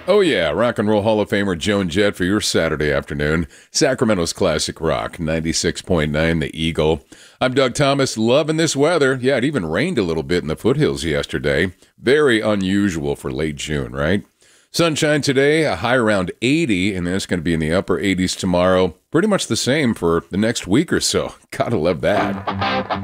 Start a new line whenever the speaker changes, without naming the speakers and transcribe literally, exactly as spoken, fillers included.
Oh yeah, Rock and Roll Hall of Famer Joan Jett for your Saturday afternoon. Sacramento's Classic Rock, ninety-six point nine The Eagle. I'm Doug Thomas, loving this weather. Yeah, it even rained a little bit in the foothills yesterday. Very unusual for late June, right? Sunshine today, a high around eighty, and then it's going to be in the upper eighties tomorrow. Pretty much the same for the next week or so. Gotta love that.